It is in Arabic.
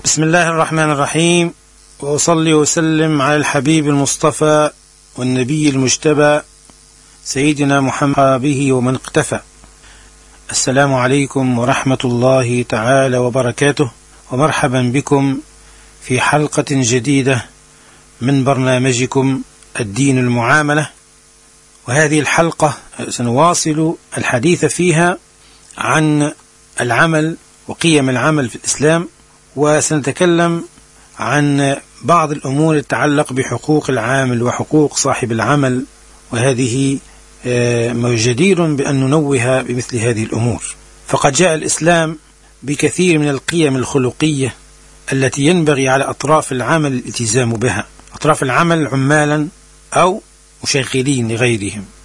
بسم الله الرحمن الرحيم، وأصلي وسلم على الحبيب المصطفى والنبي المجتبى سيدنا محمد به ومن اقتفى. السلام عليكم ورحمة الله تعالى وبركاته، ومرحبا بكم في حلقة جديدة من برنامجكم الدين المعاملة. وهذه الحلقة سنواصل الحديث فيها عن العمل وقيم العمل في الإسلام، وسنتكلم عن بعض الأمور تتعلق بحقوق العامل وحقوق صاحب العمل، وهذه جدير بأن ننوه بمثل هذه الأمور. فقد جاء الإسلام بكثير من القيم الخلقية التي ينبغي على أطراف العمل الالتزام بها، أطراف العمل عمالا أو مشغلين لغيرهم.